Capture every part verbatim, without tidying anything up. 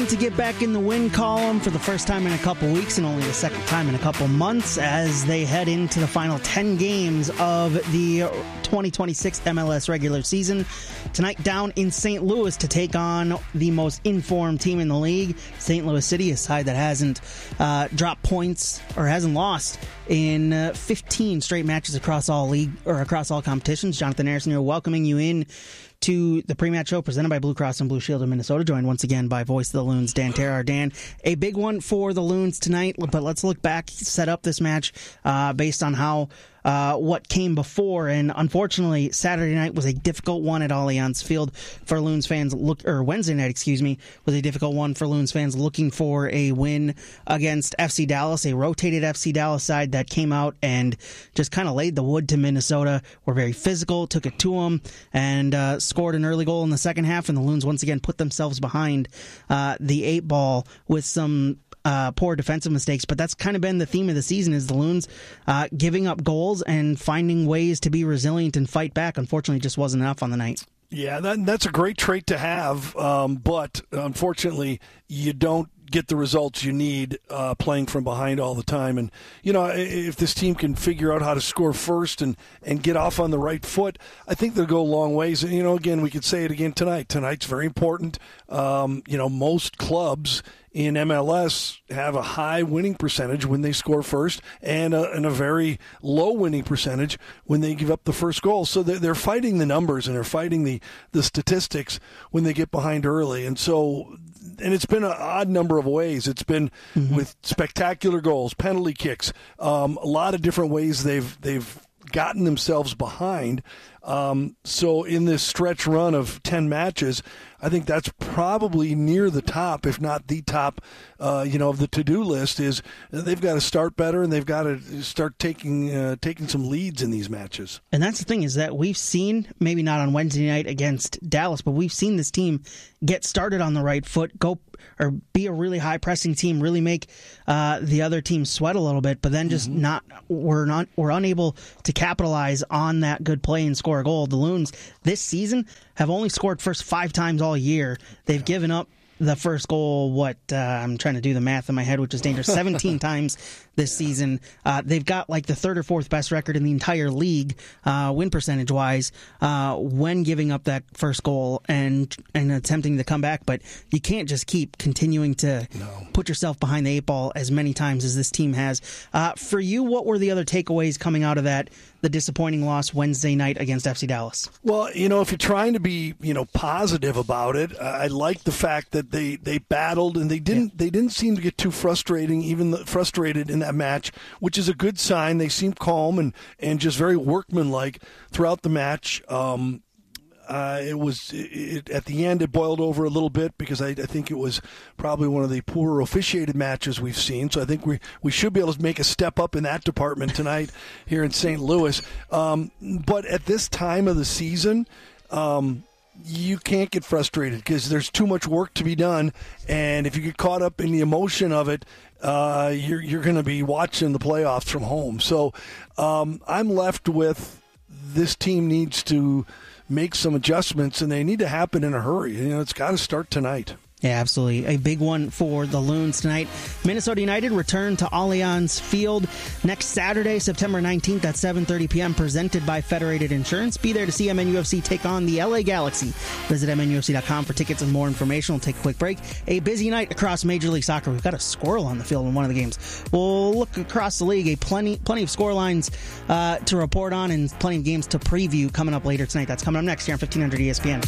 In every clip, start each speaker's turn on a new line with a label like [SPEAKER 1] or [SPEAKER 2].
[SPEAKER 1] To get back in the win column for the first time in a couple weeks and only the second time in a couple months as they head into the final ten games of the twenty twenty-six M L S regular season. Tonight down in Saint Louis to take on the most informed team in the league, Saint Louis City, a side that hasn't uh, dropped points or hasn't lost in uh, fifteen straight matches across all league or across all competitions. Jonathan Harrison here welcoming you in to the pre-match show presented by Blue Cross and Blue Shield of Minnesota, joined once again by Voice of the Loons, Dan Terrar. Dan, a big one for the Loons tonight, but let's look back, set up this match uh, based on how uh, what came before, and unfortunately, Saturday night was a difficult one at Allianz Field for Loons fans. Look, or Wednesday night, excuse me, was a difficult one for Loons fans looking for a win against F C Dallas, a rotated F C Dallas side that came out and just kind of laid the wood to Minnesota. Were very physical, took it to them, and uh, scored an early goal in the second half, and the Loons once again put themselves behind uh, the eight ball with some uh, poor defensive mistakes. But that's kind of been the theme of the season, is the Loons uh, giving up goals and finding ways to be resilient and fight back. Unfortunately, it just wasn't enough on the night.
[SPEAKER 2] Yeah, that, that's a great trait to have, um, but unfortunately, you don't get the results you need uh, playing from behind all the time. And, you know, if this team can figure out how to score first and, and get off on the right foot, I think they'll go a long ways. And, you know, again, we could say it again tonight. Tonight's very important. Um, you know, most clubs in M L S have a high winning percentage when they score first and a, and a very low winning percentage when they give up the first goal. So they're, they're fighting the numbers and they're fighting the, the statistics when they get behind early. And so, and it's been an odd number of ways. It's been mm-hmm. with spectacular goals, penalty kicks, um, a lot of different ways they've they've gotten themselves behind. Um, so in this stretch run of ten matches, I think that's probably near the top, if not the top, uh, you know, of the to-do list. Is they've got to start better and they've got to start taking uh, taking some leads in these matches.
[SPEAKER 1] And that's the thing, is that we've seen, maybe not on Wednesday night against Dallas, but we've seen this team get started on the right foot, go or be a really high pressing team, really make uh, the other team sweat a little bit, but then just mm-hmm. not we're not we're unable to capitalize on that good play and score a goal. The Loons this season have only scored first five times all year. They've yeah. given up the first goal, what, uh, I'm trying to do the math in my head, which is dangerous, seventeen times this yeah. season. Uh, they've got like the third or fourth best record in the entire league, uh, win percentage-wise, uh, when giving up that first goal and and attempting to come back. But you can't just keep continuing to no. put yourself behind the eight ball as many times as this team has. Uh, for you, what were the other takeaways coming out of that, the disappointing loss Wednesday night against F C Dallas?
[SPEAKER 2] Well, you know, if you're trying to be, you know, positive about it, I like the fact that they, they battled and they didn't yeah. they didn't seem to get too frustrating, even the, frustrated in that match, which is a good sign. They seemed calm and, and just very workmanlike throughout the match. Um, Uh, it was it, at the end. It boiled over a little bit because I, I think it was probably one of the poorer officiated matches we've seen. So I think we we should be able to make a step up in that department tonight here in Saint Louis. Um, but at this time of the season, um, you can't get frustrated because there's too much work to be done. And if you get caught up in the emotion of it, uh, you're you're going to be watching the playoffs from home. So um, I'm left with this team needs to make some adjustments, and they need to happen in a hurry. You know, it's got to start tonight.
[SPEAKER 1] Yeah, absolutely. A big one for the Loons tonight. Minnesota United return to Allianz Field next Saturday, September nineteenth at seven thirty p.m., presented by Federated Insurance. Be there to see M N U F C take on the L A Galaxy. Visit M N U F C dot com for tickets and more information. We'll take a quick break. A busy night across Major League Soccer. We've got a squirrel on the field in one of the games. We'll look across the league. A plenty plenty of score lines uh, to report on and plenty of games to preview coming up later tonight. That's coming up next here on fifteen hundred E S P N.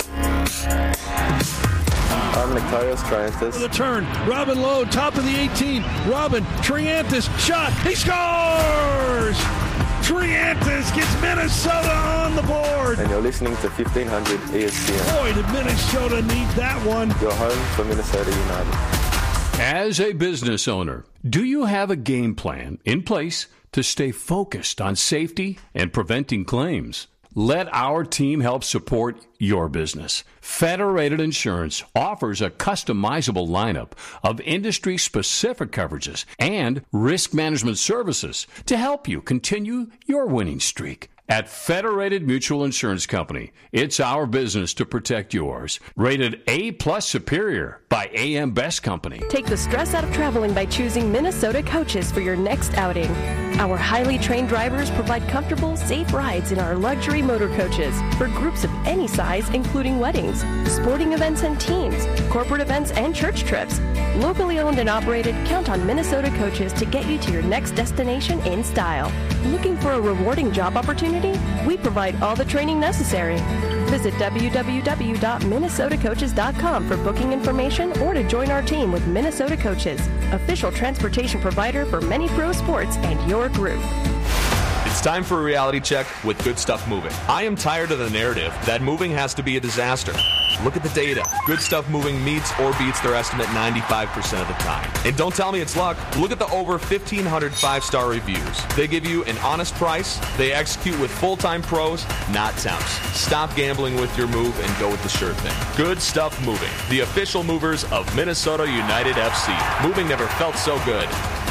[SPEAKER 3] I'm Nectarios Triantis.
[SPEAKER 2] The turn. Robin Lowe, top of the eighteen. Robin, Triantis, shot. He scores! Triantis gets Minnesota on the board.
[SPEAKER 3] And you're listening to fifteen hundred E S P N.
[SPEAKER 2] Boy, did Minnesota need that one.
[SPEAKER 3] Your home for Minnesota United.
[SPEAKER 4] As a business owner, do you have a game plan in place to stay focused on safety and preventing claims? Let our team help support your business. Federated Insurance offers a customizable lineup of industry-specific coverages and risk management services to help you continue your winning streak. At Federated Mutual Insurance Company, it's our business to protect yours. Rated A plus Superior by A M Best Company.
[SPEAKER 5] Take the stress out of traveling by choosing Minnesota Coaches for your next outing. Our highly trained drivers provide comfortable, safe rides in our luxury motor coaches for groups of any size, including weddings, sporting events and teams, corporate events and church trips. Locally owned and operated, count on Minnesota Coaches to get you to your next destination in style. Looking for a rewarding job opportunity? We provide all the training necessary. Visit w w w dot minnesota coaches dot com for booking information or to join our team with Minnesota Coaches, official transportation provider for many pro sports and your group.
[SPEAKER 6] It's time for a reality check with Good Stuff Moving. I am tired of the narrative that moving has to be a disaster. Look at the data. Good Stuff Moving meets or beats their estimate ninety-five percent of the time. And don't tell me it's luck. Look at the over fifteen hundred five-star reviews. They give you an honest price. They execute with full-time pros, not temps. Stop gambling with your move and go with the sure thing. Good Stuff Moving, the official movers of Minnesota United F C. Moving never felt so good.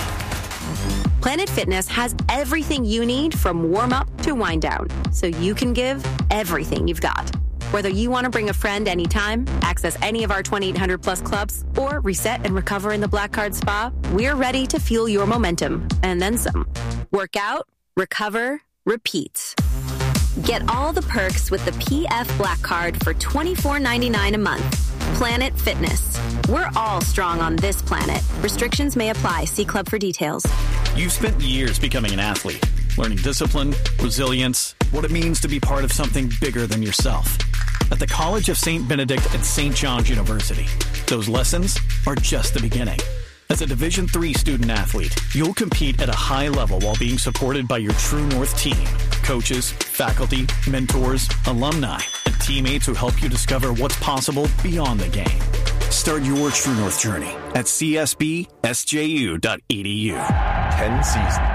[SPEAKER 7] Planet Fitness has everything you need from warm-up to wind-down, so you can give everything you've got. Whether you want to bring a friend anytime, access any of our twenty-eight hundred plus clubs, or reset and recover in the Black Card Spa, we're ready to fuel your momentum, and then some. Work out, recover, repeat. Get all the perks with the P F Black Card for twenty-four ninety-nine a month. Planet Fitness. We're all strong on this planet. Restrictions may apply. See club for details.
[SPEAKER 8] You've spent years becoming an athlete, learning discipline, resilience, what it means to be part of something bigger than yourself. At the College of Saint Benedict at Saint John's University, those lessons are just the beginning. As a Division three student athlete, you'll compete at a high level while being supported by your True North team, coaches, faculty, mentors, alumni, and teammates who help you discover what's possible beyond the game. Start your True North journey at c s b s j u dot e d u.
[SPEAKER 9] Ten seasons.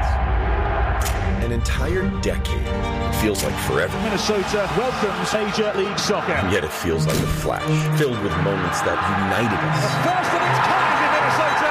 [SPEAKER 9] An entire decade. It feels like forever.
[SPEAKER 10] Minnesota welcomes Major League Soccer.
[SPEAKER 9] And yet it feels like a flash, filled with moments that united us.
[SPEAKER 10] The first of its kind in Minnesota.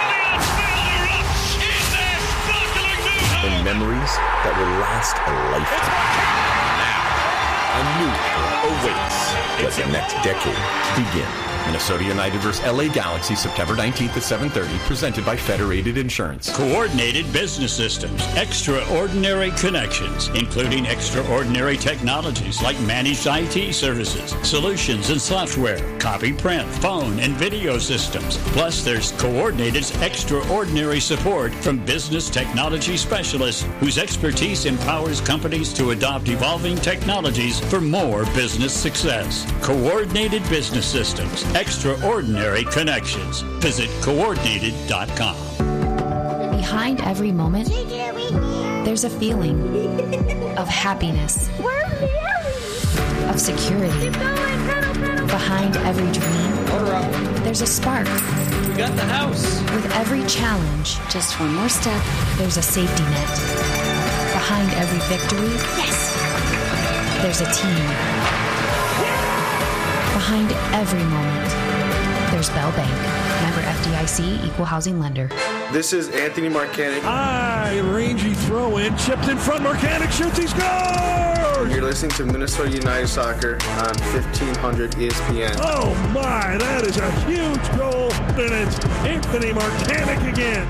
[SPEAKER 9] And memories that will last a lifetime. Now, a new era awaits. Let the next decade begin.
[SPEAKER 11] Minnesota United versus L A Galaxy, September nineteenth at seven thirty, presented by Federated Insurance.
[SPEAKER 12] Coordinated business systems, extraordinary connections, including extraordinary technologies like managed I T services, solutions and software, copy, print, phone, and video systems. Plus, there's Coordinated's extraordinary support from business technology specialists whose expertise empowers companies to adopt evolving technologies for more business success. Coordinated Business Systems. Extraordinary connections. Visit coordinated dot com.
[SPEAKER 13] Behind every moment, there's a feeling of happiness, of security. Behind every dream, there's a spark.
[SPEAKER 14] We got the house.
[SPEAKER 13] With every challenge, just one more step, there's a safety net. Behind every victory, yes, there's a team. Behind every moment, there's Bell Bank. Member F D I C, Equal Housing Lender.
[SPEAKER 15] This is Anthony Marcanic.
[SPEAKER 2] High, rangy throw-in, chipped in front. Marcanic shoots, he scores!
[SPEAKER 15] You're listening to Minnesota United Soccer on fifteen hundred E S P N.
[SPEAKER 2] Oh my, that is a huge goal, and it's Anthony Marcanic again.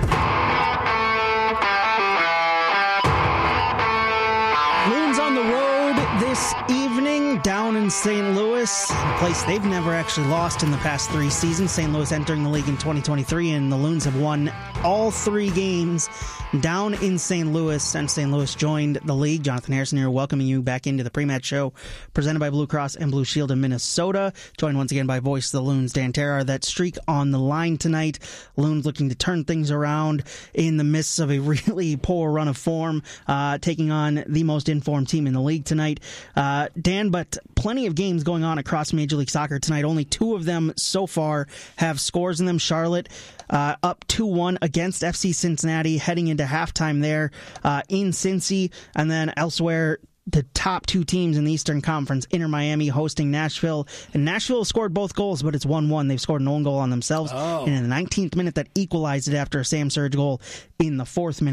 [SPEAKER 1] Loons on the road this evening down in Saint Louis, a place they've never actually lost in the past three seasons. Saint Louis entering the league in twenty twenty-three, and the Loons have won all three games down in Saint Louis since Saint Louis joined the league. Jonathan Harrison here, welcoming you back into the pre-match show presented by Blue Cross and Blue Shield in Minnesota. Joined once again by voice of the Loons, Dan Terrar. That streak on the line tonight. Loons looking to turn things around in the midst of a really poor run of form, uh, taking on the most informed team in the league tonight. Uh, Dan, but plenty of games going on across Major League Soccer tonight. Only two of them so far have scores in them. Charlotte uh, up two one against F C Cincinnati, heading into halftime there uh, in Cincy, and then elsewhere, the top two teams in the Eastern Conference, Inter Miami hosting Nashville. And Nashville scored both goals, but it's one one. They've scored an own goal on themselves. Oh. And in the nineteenth minute, that equalized it after a Sam Surge goal in the fourth minute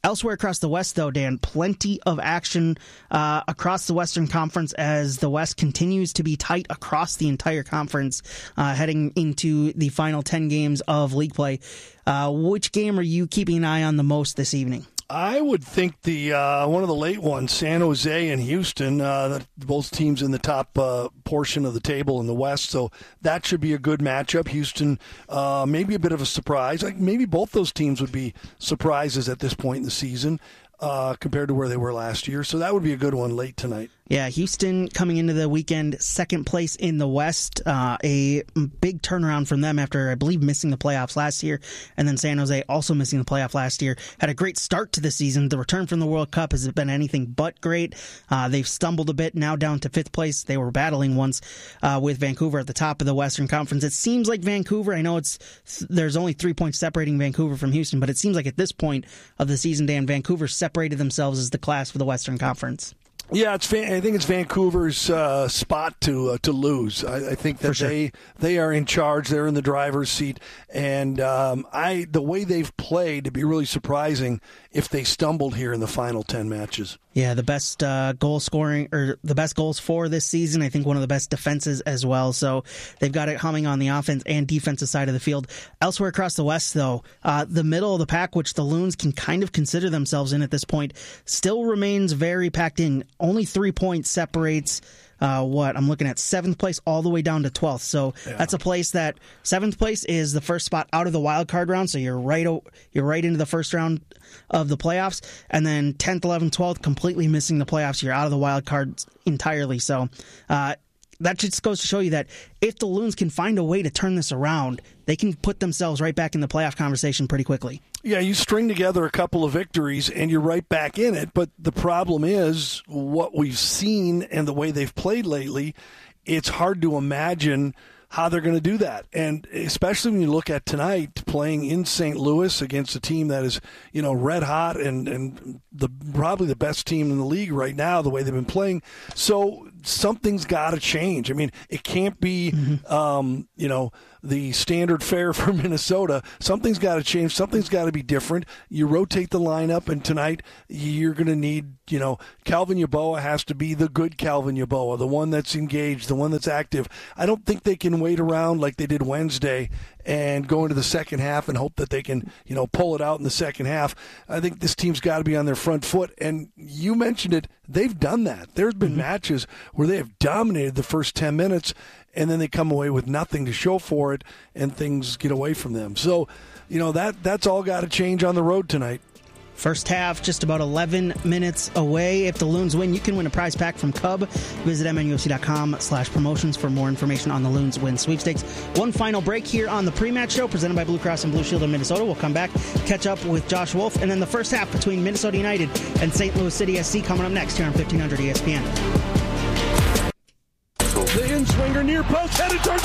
[SPEAKER 1] Elsewhere across the West, though, Dan, plenty of action uh, across the Western Conference as the West continues to be tight across the entire conference uh, heading into the final ten games of league play. Uh, which game are you keeping an eye on the most this evening?
[SPEAKER 2] I would think the uh, one of the late ones, San Jose and Houston, uh, both teams in the top uh, portion of the table in the West, so that should be a good matchup. Houston, uh, maybe a bit of a surprise. Like maybe both those teams would be surprises at this point in the season uh, compared to where they were last year, so that would be a good one late tonight.
[SPEAKER 1] Yeah, Houston coming into the weekend second place in the West. Uh, a big turnaround from them after, I believe, missing the playoffs last year. And then San Jose also missing the playoff last year. Had a great start to the season. The return from the World Cup has been anything but great. Uh, they've stumbled a bit, now down to fifth place. They were battling once uh, with Vancouver at the top of the Western Conference. It seems like Vancouver, I know it's there's only three points separating Vancouver from Houston, but it seems like at this point of the season, Dan, Vancouver separated themselves as the class for the Western Conference.
[SPEAKER 2] Yeah, it's. I think it's Vancouver's uh, spot to uh, to lose. I, I think that sure. they they are in charge. They're in the driver's seat, and um, I the way they've played, it'd be really surprising if they stumbled here in the final ten matches.
[SPEAKER 1] Yeah, the best uh, goal scoring or the best goals for this season. I think one of the best defenses as well. So they've got it humming on the offense and defensive side of the field. Elsewhere across the West, though, uh, the middle of the pack, which the Loons can kind of consider themselves in at this point, still remains very packed in. Only three points separates uh, what I'm looking at seventh place all the way down to twelfth. So yeah. That's a place that seventh place is the first spot out of the wild card round. So you're right, you're right into the first round of the playoffs, and then tenth, eleventh, twelfth completely missing the playoffs. You're out of the wild cards entirely. So uh, that just goes to show you that if the Loons can find a way to turn this around, they can put themselves right back in the playoff conversation pretty quickly.
[SPEAKER 2] Yeah, you string together a couple of victories and you're right back in it. But the problem is what we've seen and the way they've played lately, it's hard to imagine how they're going to do that. And especially when you look at tonight playing in Saint Louis against a team that is, you know, red hot and, and the probably the best team in the league right now, the way they've been playing. So something's got to change. I mean, it can't be, mm-hmm. um, you know, the standard fare for Minnesota. Something's got to change. Something's got to be different. You rotate the lineup, and tonight you're going to need, you know, Calvin Yeboah has to be the good Calvin Yeboah, the one that's engaged, the one that's active. I don't think they can wait around like they did Wednesday and go into the second half and hope that they can, you know, pull it out in the second half. I think this team's got to be on their front foot, and you mentioned it. They've done that. There's been mm-hmm. matches where they have dominated the first ten minutes, and then they come away with nothing to show for it, and things get away from them. So, you know, that that's all got to change on the road tonight.
[SPEAKER 1] First half, just about eleven minutes away. If the Loons win, you can win a prize pack from Cub. Visit M N U F C dot com slash promotions for more information on the Loons win sweepstakes. One final break here on the pre-match show presented by Blue Cross and Blue Shield of Minnesota. We'll come back, catch up with Josh Wolf, and then the first half between Minnesota United and Saint Louis City S C coming up next here on fifteen hundred E S P N.
[SPEAKER 10] The in-swinger near post, headed towards